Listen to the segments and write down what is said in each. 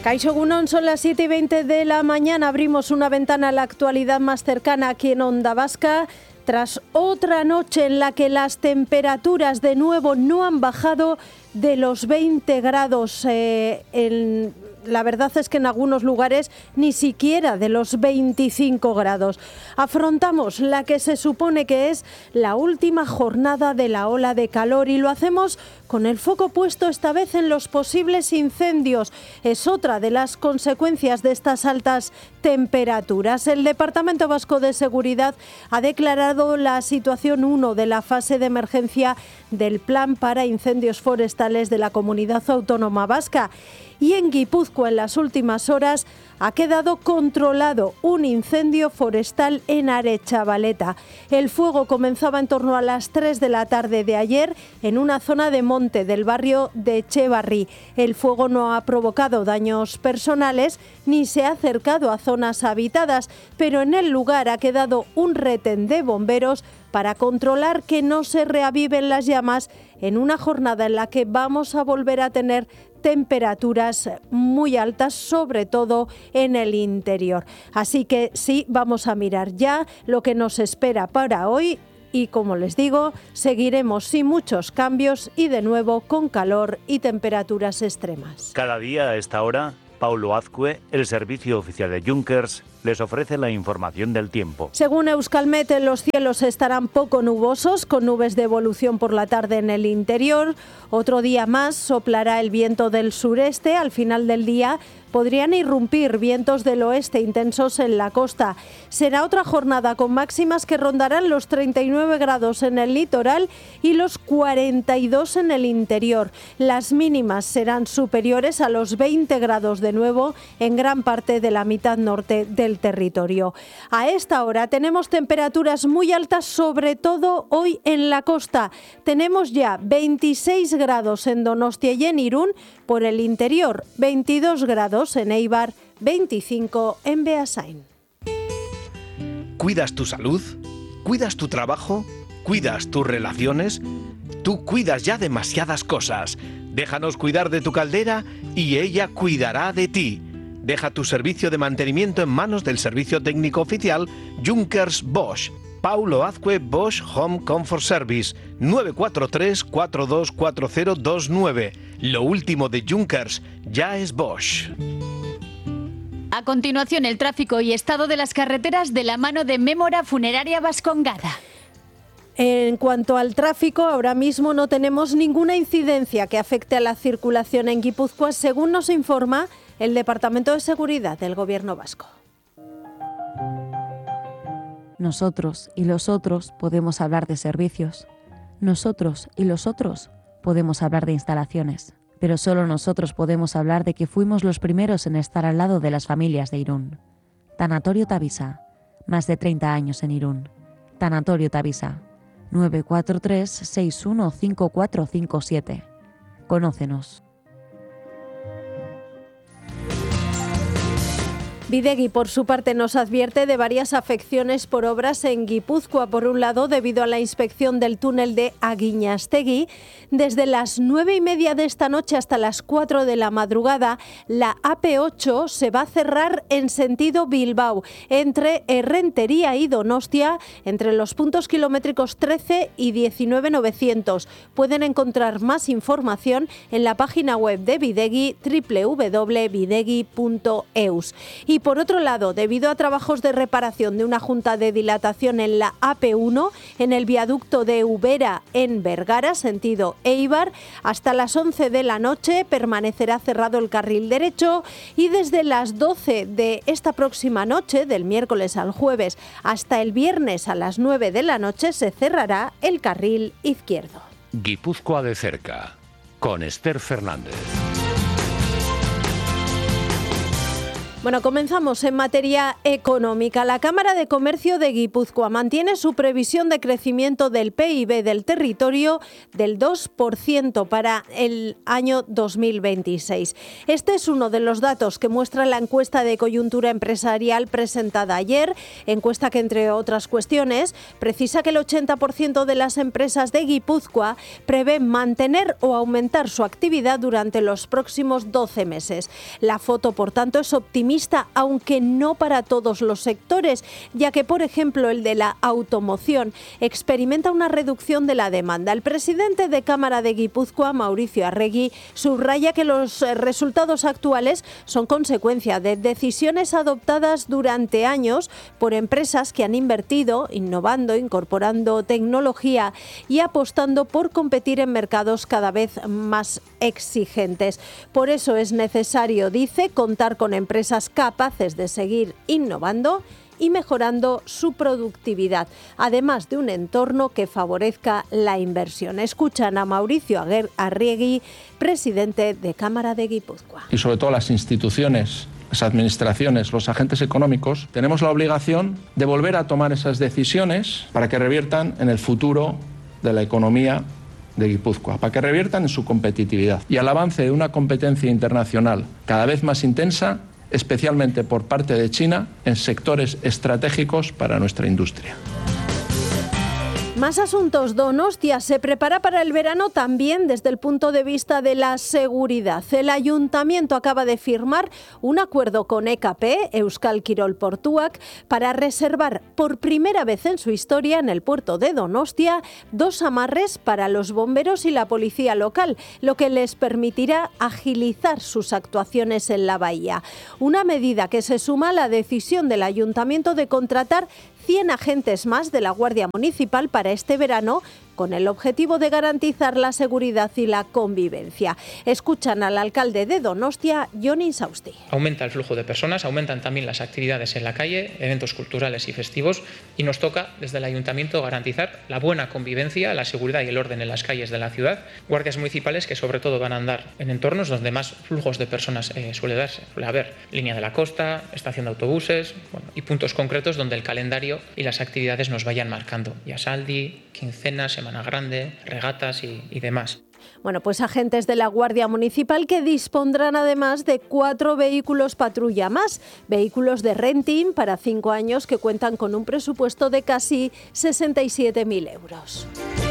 Kaixo Egunon, son las 7:20 de la mañana. Abrimos una ventana a la actualidad más cercana aquí en Onda Vasca. Tras otra noche en la que las temperaturas de nuevo no han bajado de los 20 grados, la verdad es que en algunos lugares ni siquiera de los 25 grados. Afrontamos la que se supone que es la última jornada de la ola de calor y lo hacemos con el foco puesto esta vez en los posibles incendios. Es otra de las consecuencias de estas altas temperaturas. El Departamento Vasco de Seguridad ha declarado la situación 1 de la fase de emergencia del Plan para Incendios Forestales de la Comunidad Autónoma Vasca. Y en Guipúzcoa, en las últimas horas, ha quedado controlado un incendio forestal en Aretxabaleta. El fuego comenzaba en torno a las 3 de la tarde de ayer en una zona de monte del barrio de Echevarri. El fuego no ha provocado daños personales ni se ha acercado a zonas habitadas, pero en el lugar ha quedado un retén de bomberos para controlar que no se reaviven las llamas en una jornada en la que vamos a volver a tener temperaturas muy altas, sobre todo en el interior. Así que sí, vamos a mirar ya lo que nos espera para hoy y, como les digo, seguiremos sin muchos cambios y de nuevo con calor y temperaturas extremas. Cada día a esta hora, Paulo Azcue, el servicio oficial de Junkers, les ofrece la información del tiempo. Según Euskalmet, los cielos estarán poco nubosos, con nubes de evolución por la tarde en el interior. Otro día más soplará el viento del sureste. Al final del día podrían irrumpir vientos del oeste intensos en la costa. Será otra jornada con máximas que rondarán los 39 grados en el litoral y los 42 en el interior. Las mínimas serán superiores a los 20 grados de nuevo en gran parte de la mitad norte del territorio. A esta hora tenemos temperaturas muy altas, sobre todo hoy en la costa. Tenemos ya 26 grados en Donostia y en Irún, por el interior 22 grados en Eibar, 25 en Beasain. ¿Cuidas tu salud? ¿Cuidas tu trabajo? ¿Cuidas tus relaciones? Tú cuidas ya demasiadas cosas. Déjanos cuidar de tu caldera y ella cuidará de ti. Deja tu servicio de mantenimiento en manos del servicio técnico oficial Junkers Bosch. Paulo Azcue Bosch Home Comfort Service, 943-424029. Lo último de Junkers ya es Bosch. A continuación, el tráfico y estado de las carreteras de la mano de Mémora Funeraria Vascongada. En cuanto al tráfico, ahora mismo no tenemos ninguna incidencia que afecte a la circulación en Guipúzcoa, según nos informa el Departamento de Seguridad del Gobierno vasco. Nosotros y los otros podemos hablar de servicios. Nosotros y los otros podemos hablar de instalaciones. Pero solo nosotros podemos hablar de que fuimos los primeros en estar al lado de las familias de Irún. Tanatorio Tavisa, más de 30 años en Irún. Tanatorio Tavisa, 943-615457. Conócenos. Bidegi, por su parte, nos advierte de varias afecciones por obras en Guipúzcoa. Por un lado, debido a la inspección del túnel de Aguiñastegui, desde las 9:30 de esta noche hasta las 4 de la madrugada, la AP8 se va a cerrar en sentido Bilbao, entre Errentería y Donostia, entre los puntos kilométricos 13 y 19.900. Pueden encontrar más información en la página web de Bidegi, www.bidegi.eus. Y por otro lado, debido a trabajos de reparación de una junta de dilatación en la AP1, en el viaducto de Ubera en Vergara, sentido Eibar, hasta las 11 de la noche permanecerá cerrado el carril derecho y desde las 12 de esta próxima noche, del miércoles al jueves, hasta el viernes a las 9 de la noche, se cerrará el carril izquierdo. Guipúzcoa de cerca, con Esther Fernández. Bueno, comenzamos en materia económica. La Cámara de Comercio de Guipúzcoa mantiene su previsión de crecimiento del PIB del territorio del 2% para el año 2026. Este es uno de los datos que muestra la encuesta de coyuntura empresarial presentada ayer, encuesta que, entre otras cuestiones, precisa que el 80% de las empresas de Guipúzcoa prevé mantener o aumentar su actividad durante los próximos 12 meses. La foto, por tanto, es optimista, aunque no para todos los sectores, ya que, por ejemplo, el de la automoción experimenta una reducción de la demanda. El presidente de Cámara de Guipúzcoa, Mauricio Arregui, subraya que los resultados actuales son consecuencia de decisiones adoptadas durante años por empresas que han invertido, innovando, incorporando tecnología y apostando por competir en mercados cada vez más exigentes. Por eso es necesario, dice, contar con empresas capaces de seguir innovando y mejorando su productividad, además de un entorno que favorezca la inversión. Escuchan a Mauricio Arregui, presidente de Cámara de Guipúzcoa. Y sobre todo las instituciones, las administraciones, los agentes económicos, tenemos la obligación de volver a tomar esas decisiones para que reviertan en el futuro de la economía de Guipúzcoa, para que reviertan en su competitividad y al avance de una competencia internacional cada vez más intensa, especialmente por parte de China, en sectores estratégicos para nuestra industria. Más asuntos. Donostia se prepara para el verano también desde el punto de vista de la seguridad. El ayuntamiento acaba de firmar un acuerdo con EKP, Euskal Kirol Portuak, para reservar por primera vez en su historia en el puerto de Donostia 2 amarres para los bomberos y la policía local, lo que les permitirá agilizar sus actuaciones en la bahía. Una medida que se suma a la decisión del ayuntamiento de contratar 100 agentes más de la Guardia Municipal para este verano, con el objetivo de garantizar la seguridad y la convivencia. Escuchan al alcalde de Donostia, Jon Insausti. Aumenta el flujo de personas, aumentan también las actividades en la calle, eventos culturales y festivos, y nos toca desde el ayuntamiento garantizar la buena convivencia, la seguridad y el orden en las calles de la ciudad. Guardias municipales que sobre todo van a andar en entornos donde más flujos de personas suele haber. Línea de la costa, estación de autobuses, y puntos concretos donde el calendario y las actividades nos vayan marcando. Yasaldi, quincenas, Semana Grande, regatas y demás. Bueno, pues agentes de la Guardia Municipal que dispondrán además de 4 vehículos patrulla más, vehículos de renting para 5 años que cuentan con un presupuesto de casi 67.000 euros.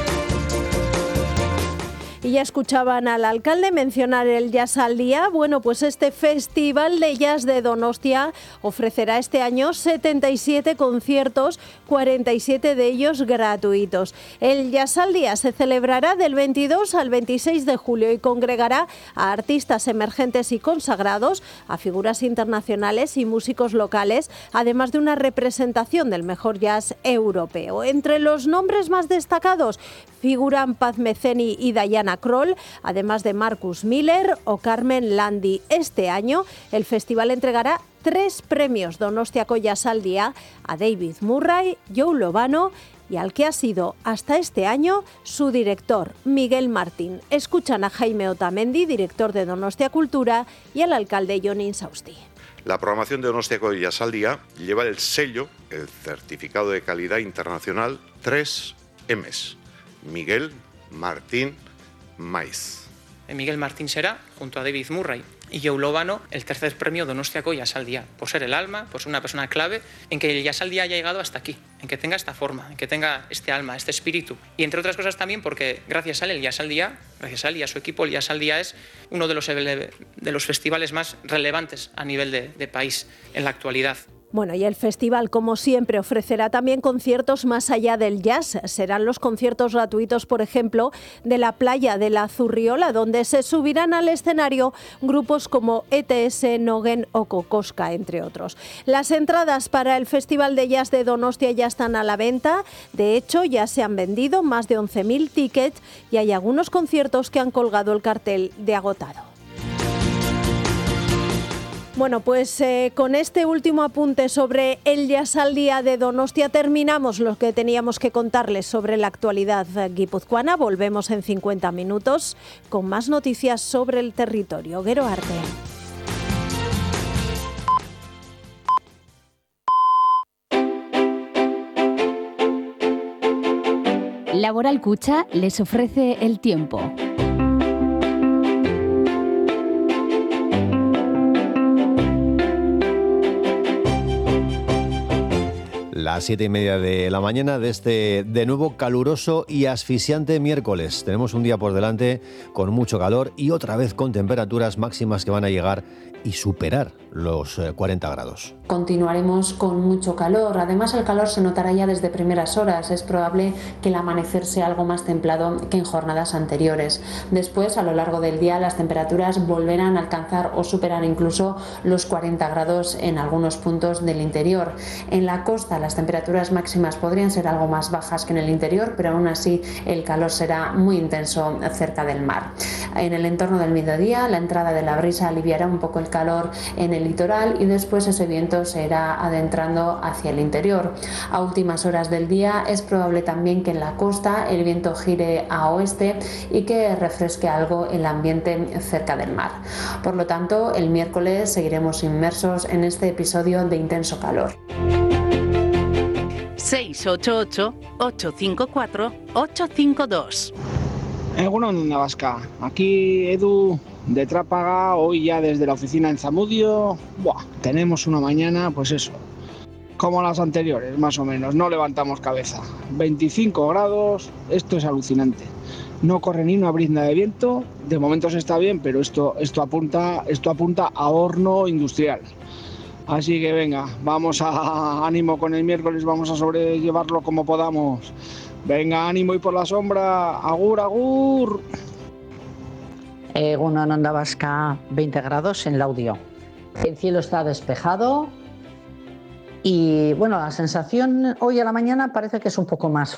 Y ya escuchaban al alcalde mencionar el Jazz al Día. Bueno, pues este Festival de Jazz de Donostia ofrecerá este año 77 conciertos, 47 de ellos gratuitos. El Jazz al Día se celebrará del 22 al 26 de julio y congregará a artistas emergentes y consagrados, a figuras internacionales y músicos locales, además de una representación del mejor jazz europeo. Entre los nombres más destacados figuran Paz Meceni y Diana Kroll, además de Marcus Miller o Carmen Landi. Este año el festival entregará 3 premios Donostiako Jazz al Día a David Murray, Joe Lovano y al que ha sido hasta este año su director, Miguel Martín. Escuchan a Jaime Otamendi, director de Donostia Cultura, y al alcalde Jon Insausti. La programación de Donostiako Jazz al Día lleva el sello, el certificado de calidad internacional 3Ms. Miguel Martín Maiz. Miguel Martín será, junto a David Murray y Joe Lovano, el tercer premio Donostiako Jazz al Día, por ser el alma, por ser una persona clave en que el Jazz al Día haya llegado hasta aquí, en que tenga esta forma, en que tenga este alma, este espíritu. Y entre otras cosas también porque gracias a él, el Jazz al Día, gracias a él y a su equipo, el Jazz al Día es uno de los festivales más relevantes a nivel de país en la actualidad. Bueno, y el festival, como siempre, ofrecerá también conciertos más allá del jazz. Serán los conciertos gratuitos, por ejemplo, de la playa de la Zurriola, donde se subirán al escenario grupos como ETS, Nogen o Kokoska, entre otros. Las entradas para el Festival de Jazz de Donostia ya están a la venta. De hecho, ya se han vendido más de 11.000 tickets y hay algunos conciertos que han colgado el cartel de agotado. Bueno, pues con este último apunte sobre el Jazz al Día de Donostia terminamos lo que teníamos que contarles sobre la actualidad guipuzcoana. Volvemos en 50 minutos con más noticias sobre el territorio. Gero arte. Laboral Kutxa les ofrece el tiempo. Las 7:30 de la mañana de este de nuevo caluroso y asfixiante miércoles. Tenemos un día por delante con mucho calor y otra vez con temperaturas máximas que van a llegar y superar los 40 grados. Continuaremos con mucho calor. Además, el calor se notará ya desde primeras horas. Es probable que el amanecer sea algo más templado que en jornadas anteriores. Después, a lo largo del día, las temperaturas volverán a alcanzar o superar incluso los 40 grados en algunos puntos del interior. En la costa, las temperaturas máximas podrían ser algo más bajas que en el interior, pero aún así el calor será muy intenso cerca del mar. En el entorno del mediodía, la entrada de la brisa aliviará un poco el calor en el litoral y después ese viento se irá adentrando hacia el interior. A últimas horas del día es probable también que en la costa el viento gire a oeste y que refresque algo el ambiente cerca del mar. Por lo tanto, el miércoles seguiremos inmersos en este episodio de intenso calor. 688-854-852. Egunon, Onda Vasca. Aquí Edu de Trápaga, hoy ya desde la oficina en Zamudio. Tenemos una mañana, pues eso, como las anteriores, más o menos, no levantamos cabeza. 25 grados, esto es alucinante. No corre ni una brizna de viento, de momento se está bien, pero esto apunta a horno industrial. Así que venga, vamos a ánimo con el miércoles, vamos a sobrellevarlo como podamos. Venga, ánimo y por la sombra. Agur, agur. Egunon, Onda Vasca, 20 grados en Laudio. El cielo está despejado y bueno, la sensación hoy a la mañana parece que es un poco más